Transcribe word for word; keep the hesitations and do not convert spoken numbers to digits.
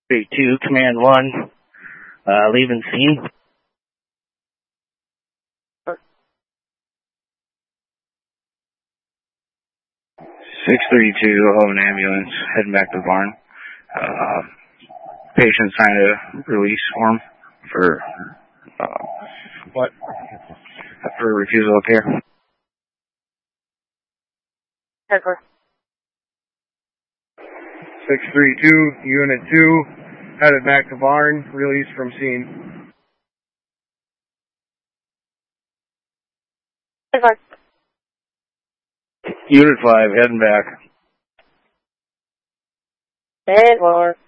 three two, Command one, uh, leaving scene. six three two, oh, an ambulance, heading back to the barn. Uh, patient signed a release form for, uh, what? For refusal of care. Headquarters. six three two, Unit two, headed back to barn, released from scene. Headquarters. Unit five, heading back. Headquarters.